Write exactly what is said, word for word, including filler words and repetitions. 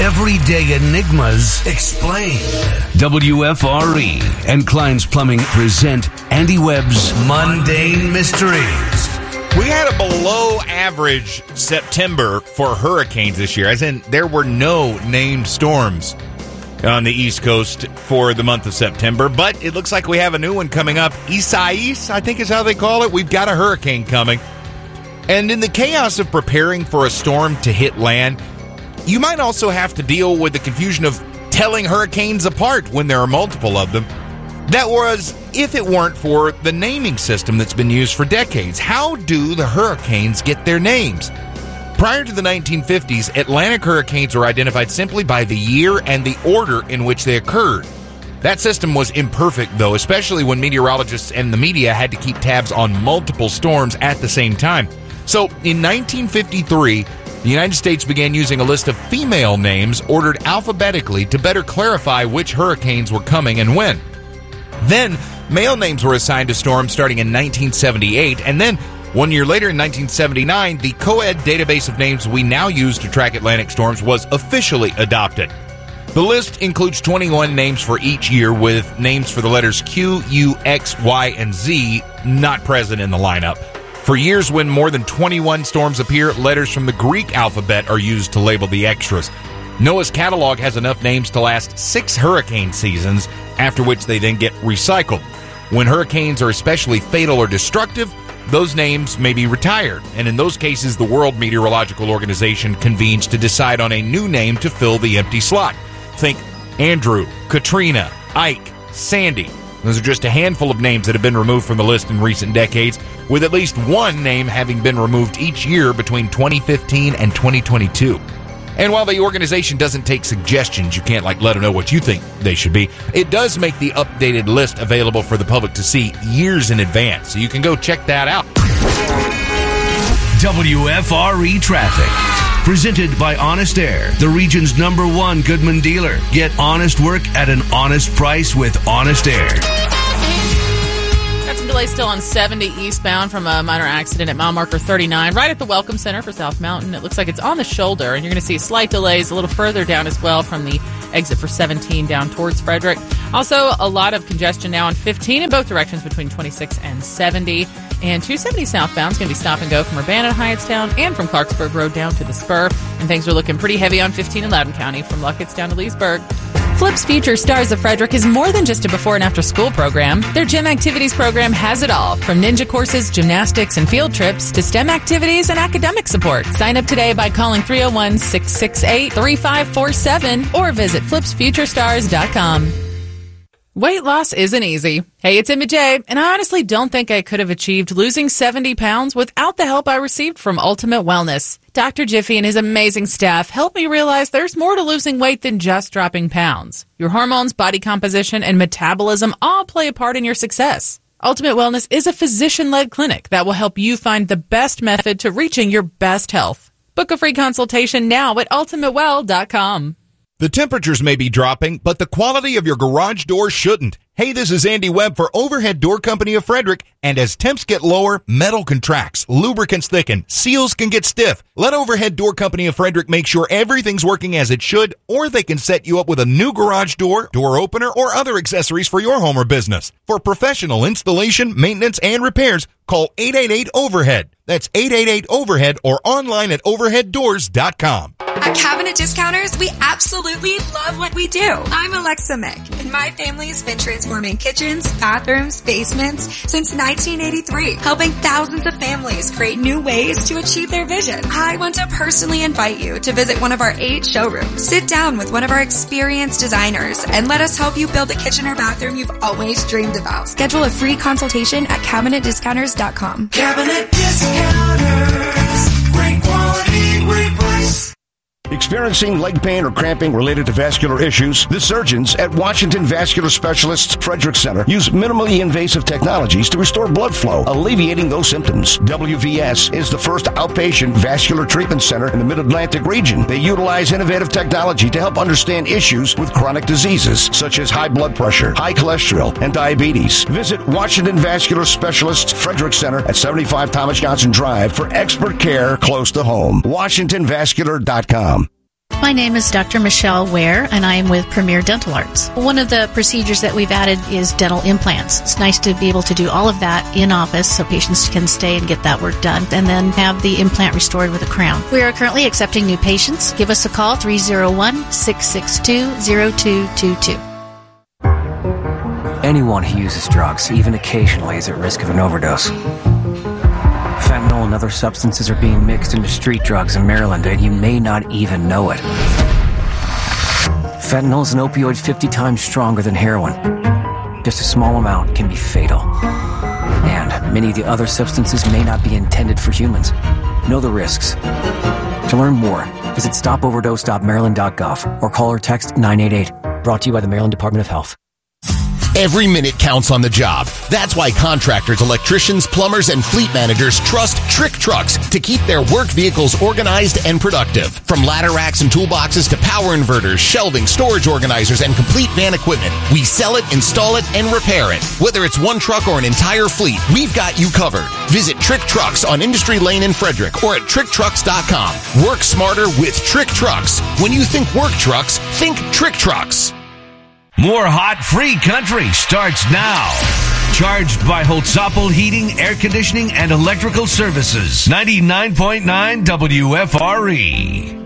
Everyday enigmas explained. W F R E and Klein's Plumbing present Andy Webb's Mundane Mysteries. We had a below average September for hurricanes this year, as in there were no named storms on the East Coast for the month of September, but it looks like we have a new one coming up. Isaias, I think is how they call it. We've got a hurricane coming. And in the chaos of preparing for a storm to hit land, you might also have to deal with the confusion of telling hurricanes apart when there are multiple of them. That was if it weren't for the naming system that's been used for decades. How do the hurricanes get their names? Prior to the nineteen fifties, Atlantic hurricanes were identified simply by the year and the order in which they occurred. That system was imperfect, though, especially when meteorologists and the media had to keep tabs on multiple storms at the same time. So, in nineteen fifty-three, the United States began using a list of female names ordered alphabetically to better clarify which hurricanes were coming and when. Then, male names were assigned to storms starting in nineteen seventy-eight, and then, one year later in nineteen seventy-nine, the co-ed database of names we now use to track Atlantic storms was officially adopted. The list includes twenty-one names for each year, with names for the letters Q, U, X, Y, and Z not present in the lineup. For years when more than twenty-one storms appear, letters from the Greek alphabet are used to label the extras. NOAA's catalog has enough names to last six hurricane seasons, after which they then get recycled. When hurricanes are especially fatal or destructive, those names may be retired, and in those cases, the World Meteorological Organization convenes to decide on a new name to fill the empty slot. Think Andrew, Katrina, Ike, Sandy. Those are just a handful of names that have been removed from the list in recent decades, with at least one name having been removed each year between twenty fifteen and twenty twenty-two. And while the organization doesn't take suggestions, you can't like let them know what you think they should be, it does make the updated list available for the public to see years in advance, so you can go check that out. W F R E Traffic. Presented by Honest Air, the region's number one Goodman dealer. Get honest work at an honest price with Honest Air. Got some delay still on seventy eastbound from a minor accident at mile marker thirty-nine, right at the Welcome Center for South Mountain. It looks like it's on the shoulder, and you're going to see slight delays a little further down as well from the exit for seventeen down towards Frederick. Also, a lot of congestion now on fifteen in both directions between twenty-six and seventy. And two seventy southbound is going to be stop and go from Urbana to Hyattstown and from Clarksburg Road down to the Spur. And things are looking pretty heavy on fifteen in Loudoun County from Luckett's down to Leesburg. Flips Future Stars of Frederick is more than just a before and after school program. Their gym activities program has it all, from ninja courses, gymnastics, and field trips to STEM activities and academic support. Sign up today by calling three oh one, six six eight, three five four seven or visit flips future stars dot com. Weight loss isn't easy. Hey, it's Emma J, and I honestly don't think I could have achieved losing seventy pounds without the help I received from Ultimate Wellness. Doctor Jiffy and his amazing staff helped me realize there's more to losing weight than just dropping pounds. Your hormones, body composition, and metabolism all play a part in your success. Ultimate Wellness is a physician-led clinic that will help you find the best method to reaching your best health. Book a free consultation now at ultimate well dot com. The temperatures may be dropping, but the quality of your garage door shouldn't. Hey, this is Andy Webb for Overhead Door Company of Frederick, and as temps get lower, metal contracts, lubricants thicken, seals can get stiff. Let Overhead Door Company of Frederick make sure everything's working as it should, or they can set you up with a new garage door, door opener, or other accessories for your home or business. For professional installation, maintenance, and repairs, call eight eight eight, overhead. That's eight eight eight, overhead or online at overhead doors dot com. At Cabinet Discounters, we absolutely love what we do. I'm Alexa Mick, and my family's been transforming kitchens, bathrooms, basements since nineteen eighty-three, helping thousands of families create new ways to achieve their vision. I want to personally invite you to visit one of our eight showrooms. Sit down with one of our experienced designers and let us help you build the kitchen or bathroom you've always dreamed about. Schedule a free consultation at cabinet discounters dot com. Cabinet Discounters. Great quality, great price. Experiencing leg pain or cramping related to vascular issues? The surgeons at Washington Vascular Specialists Frederick Center use minimally invasive technologies to restore blood flow, alleviating those symptoms. W V S is the first outpatient vascular treatment center in the Mid-Atlantic region. They utilize innovative technology to help understand issues with chronic diseases such as high blood pressure, high cholesterol, and diabetes. Visit Washington Vascular Specialists Frederick Center at seventy-five Thomas Johnson Drive for expert care close to home. washington vascular dot com. My name is Doctor Michelle Ware, and I am with Premier Dental Arts. One of the procedures that we've added is dental implants. It's nice to be able to do all of that in office so patients can stay and get that work done, and then have the implant restored with a crown. We are currently accepting new patients. Give us a call, three oh one, six six two, oh two two two. Anyone who uses drugs, even occasionally, is at risk of an overdose. Fentanyl and other substances are being mixed into street drugs in Maryland, and you may not even know it. Fentanyl is an opioid fifty times stronger than heroin. Just a small amount can be fatal. And many of the other substances may not be intended for humans. Know the risks. To learn more, visit stop overdose dot maryland dot gov or call or text nine eight eight. Brought to you by the Maryland Department of Health. Every minute counts on the job. That's why contractors, electricians, plumbers, and fleet managers trust Trick Trucks to keep their work vehicles organized and productive. From ladder racks and toolboxes to power inverters, shelving, storage organizers, and complete van equipment, we sell it, install it, and repair it. Whether it's one truck or an entire fleet, we've got you covered. Visit Trick Trucks on Industry Lane in Frederick or at trick trucks dot com. Work smarter with Trick Trucks. When you think work trucks, think Trick Trucks. More hot free country starts now. Charged by Holtzapfel Heating, Air Conditioning, and Electrical Services. ninety-nine point nine W F R E.